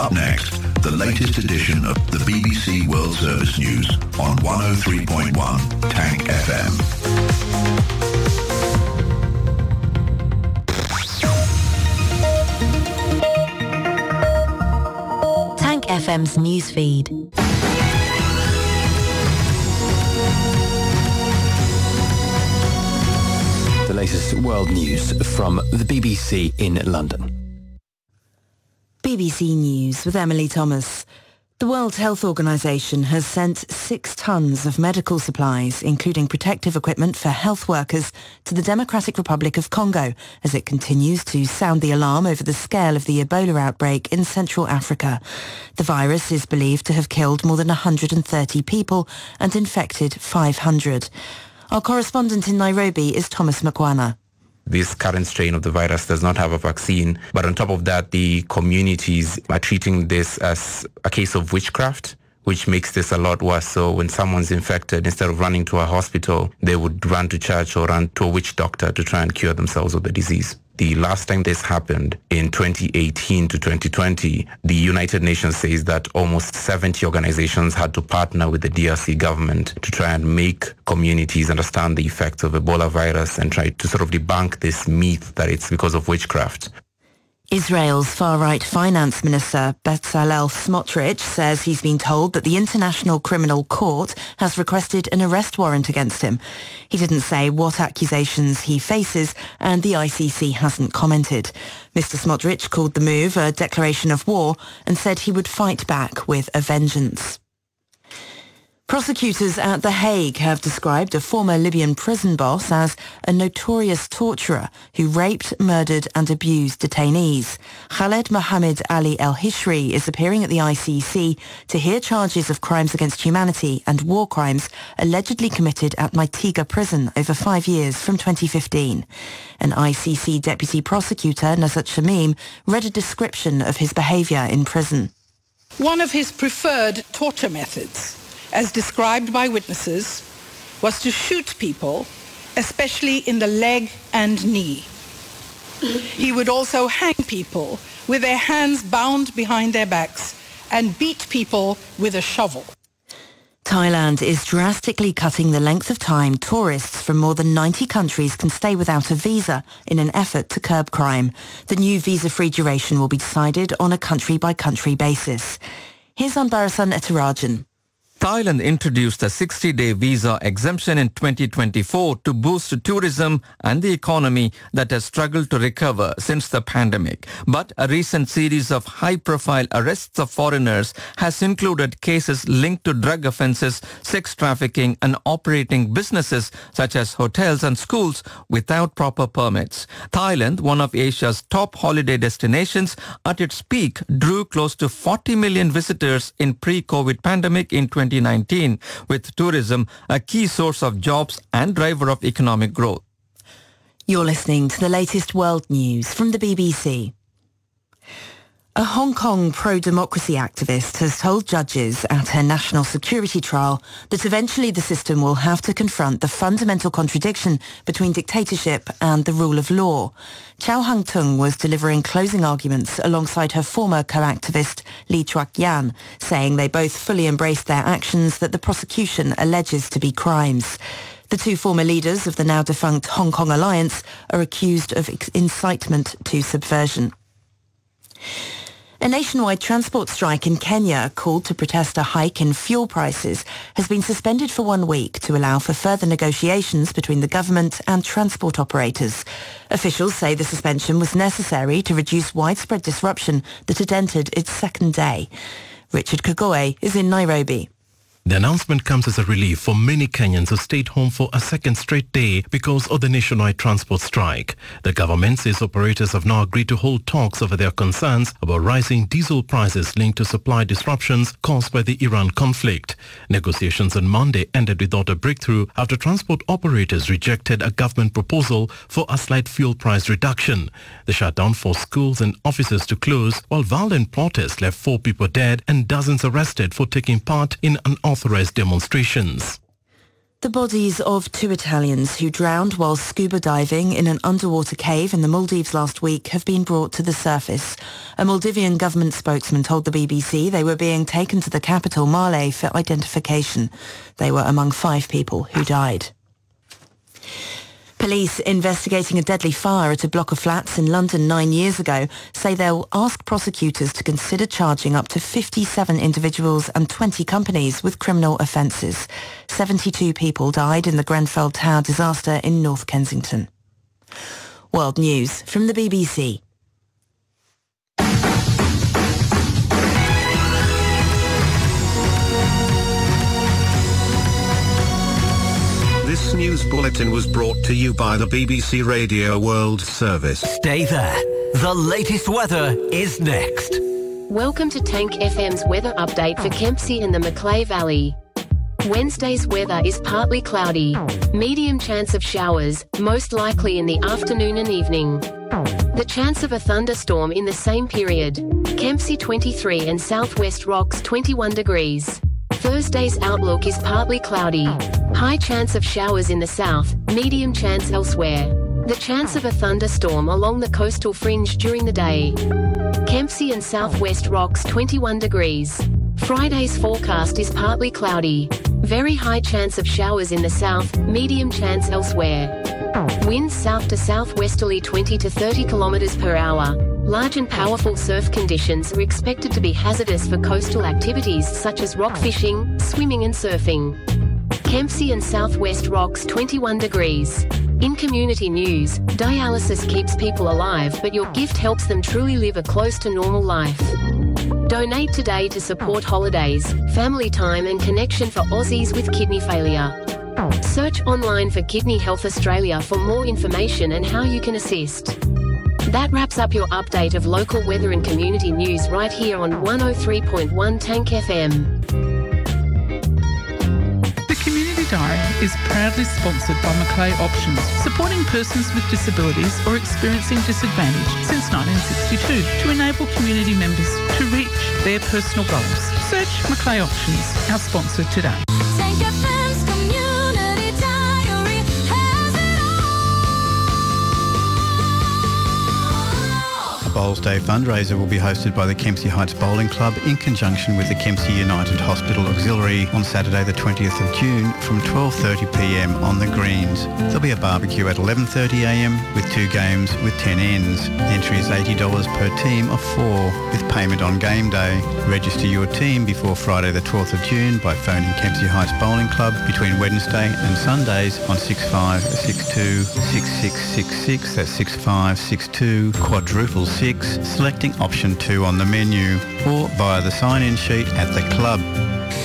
Up next, the latest edition of the BBC World Service News on 103.1 Tank FM. Tank FM's newsfeed. The latest world news from the BBC in London. BBC News with Emily Thomas. The World Health Organization has sent 6 tons of medical supplies, including protective equipment for health workers, to the Democratic Republic of Congo as it continues to sound the alarm over the scale of the Ebola outbreak in Central Africa. The virus is believed to have killed more than 130 people and infected 500. Our correspondent in Nairobi is Thomas Makwana. This current strain of the virus does not have a vaccine, but on top of that, the communities are treating this as a case of witchcraft, which makes this a lot worse. So when someone's infected, instead of running to a hospital, they would run to church or run to a witch doctor to try and cure themselves of the disease. The last time this happened, in 2018 to 2020, the United Nations says that almost 70 organizations had to partner with the DRC government to try and make communities understand the effects of Ebola virus and try to sort of debunk this myth that it's because of witchcraft. Israel's far-right finance minister Bezalel Smotrich says he's been told that the International Criminal Court has requested an arrest warrant against him. He didn't say what accusations he faces, and the ICC hasn't commented. Mr. Smotrich called the move a declaration of war and said he would fight back with a vengeance. Prosecutors at The Hague have described a former Libyan prison boss as a notorious torturer who raped, murdered and abused detainees. Khaled Mohammed Ali El-Hishri is appearing at the ICC to hear charges of crimes against humanity and war crimes allegedly committed at Maitiga prison over 5 years from 2015. An ICC deputy prosecutor, Nazat Shamim, read a description of his behaviour in prison. One of his preferred torture methods, as described by witnesses, was to shoot people, especially in the leg and knee. He would also hang people with their hands bound behind their backs and beat people with a shovel. Thailand is drastically cutting the length of time tourists from more than 90 countries can stay without a visa in an effort to curb crime. The new visa-free duration will be decided on a country-by-country basis. Here's Anbarasan Etarajan. Thailand introduced a 60-day visa exemption in 2024 to boost tourism and the economy that has struggled to recover since the pandemic. But a recent series of high-profile arrests of foreigners has included cases linked to drug offences, sex trafficking and operating businesses such as hotels and schools without proper permits. Thailand, one of Asia's top holiday destinations, at its peak drew close to 40 million visitors in pre-COVID pandemic in 2019, with tourism a key source of jobs and driver of economic growth. You're listening to the latest world news from the BBC. A Hong Kong pro-democracy activist has told judges at her national security trial that eventually the system will have to confront the fundamental contradiction between dictatorship and the rule of law. Chow Hang-tung was delivering closing arguments alongside her former co-activist Lee Chuak-yan, saying they both fully embraced their actions that the prosecution alleges to be crimes. The two former leaders of the now-defunct Hong Kong Alliance are accused of incitement to subversion. A nationwide transport strike in Kenya, called to protest a hike in fuel prices, has been suspended for 1 week to allow for further negotiations between the government and transport operators. Officials say the suspension was necessary to reduce widespread disruption that had entered its second day. Richard Kagoe is in Nairobi. The announcement comes as a relief for many Kenyans who stayed home for a second straight day because of the nationwide transport strike. The government says operators have now agreed to hold talks over their concerns about rising diesel prices linked to supply disruptions caused by the Iran conflict. Negotiations on Monday ended without a breakthrough after transport operators rejected a government proposal for a slight fuel price reduction. The shutdown forced schools and offices to close, while violent protests left 4 people dead and dozens arrested for taking part in unauthorized demonstrations. The bodies of 2 Italians who drowned while scuba diving in an underwater cave in the Maldives last week have been brought to the surface. A Maldivian government spokesman told the BBC they were being taken to the capital, Male, for identification. They were among 5 people who died. Police investigating a deadly fire at a block of flats in London 9 years ago say they'll ask prosecutors to consider charging up to 57 individuals and 20 companies with criminal offences. 72 people died in the Grenfell Tower disaster in North Kensington. World News from the BBC. This news bulletin was brought to you by the BBC Radio World Service. Stay there. The latest weather is next. Welcome to Tank FM's weather update for Kempsey and the Macleay Valley. Wednesday's weather is partly cloudy. Medium chance of showers, most likely in the afternoon and evening. The chance of a thunderstorm in the same period. Kempsey 23 and Southwest Rocks 21 degrees. Thursday's outlook is partly cloudy. High chance of showers in the south, medium chance elsewhere. The chance of a thunderstorm along the coastal fringe during the day. Kempsey and Southwest Rocks 21 degrees. Friday's forecast is partly cloudy. Very high chance of showers in the south, medium chance elsewhere. Winds south to southwesterly 20 to 30 km per hour. Large and powerful surf conditions are expected to be hazardous for coastal activities such as rock fishing, swimming and surfing. Kempsey and Southwest Rocks 21 degrees. In community news, dialysis keeps people alive, but your gift helps them truly live a close to normal life. Donate today to support holidays, family time and connection for Aussies with kidney failure. Search online for Kidney Health Australia for more information and how you can assist. That wraps up your update of local weather and community news right here on 103.1 Tank FM. The Community Diary is proudly sponsored by Macleay Options, supporting persons with disabilities or experiencing disadvantage since 1962 to enable community members to reach their personal goals. Search Macleay Options, our sponsor today. Bowls Day fundraiser will be hosted by the Kempsey Heights Bowling Club in conjunction with the Kempsey United Hospital Auxiliary on Saturday the 20th of June from 12:30pm on the greens. There'll be a barbecue at 11:30am with 2 games with 10 ends. Entry is $80 per team of 4 with payment on game day. Register your team before Friday the 12th of June by phoning Kempsey Heights Bowling Club between Wednesday and Sundays on 6562 6666. That's 6562 quadruple 6, selecting option 2 on the menu, or via the sign-in sheet at the club.